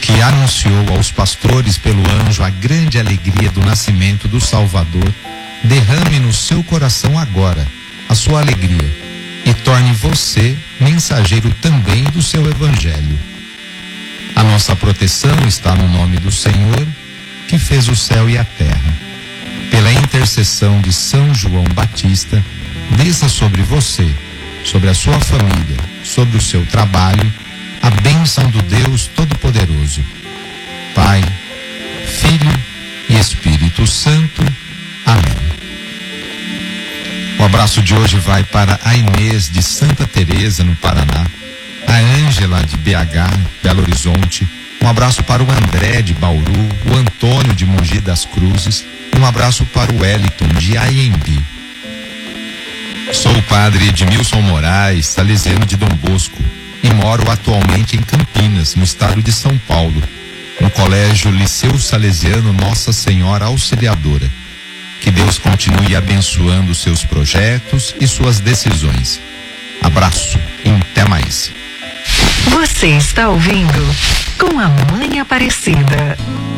que anunciou aos pastores pelo anjo a grande alegria do nascimento do Salvador, derrame no seu coração agora a sua alegria e torne você mensageiro também do seu evangelho. A nossa proteção está no nome do Senhor, que fez o céu e a terra. Pela intercessão de São João Batista, desça sobre você, sobre a sua família, sobre o seu trabalho, a bênção do Deus Todo-Poderoso, Pai, Filho e Espírito Santo. Amém. O abraço de hoje vai para a Inês de Santa Teresa, no Paraná, a Ângela de BH, Belo Horizonte, um abraço para o André de Bauru, o Antônio de Mogi das Cruzes, e um abraço para o Wellington de Anhembi. Sou o padre Edmilson Moraes, salesiano de Dom Bosco, e moro atualmente em Campinas, no estado de São Paulo, no colégio Liceu Salesiano Nossa Senhora Auxiliadora. Que Deus continue abençoando seus projetos e suas decisões. Abraço e até mais. Você está ouvindo Com a Mãe Aparecida.